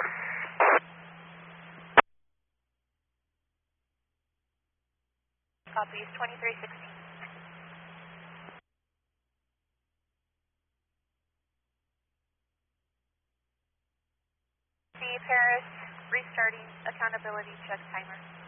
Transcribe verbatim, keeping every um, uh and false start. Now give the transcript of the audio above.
Copies twenty-three sixteen. C Paris, restarting accountability check timer.